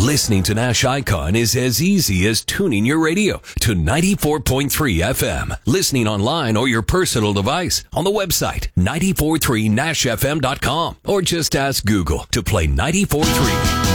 Listening to Nash Icon is as easy as tuning your radio to 94.3 FM. Listening online or your personal device on the website 943nashfm.com or just ask Google to play 94.3.